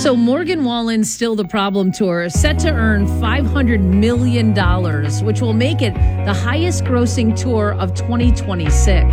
So Morgan Wallen's Still the Problem tour is set to earn $500 million, which will make it the highest grossing tour of 2026.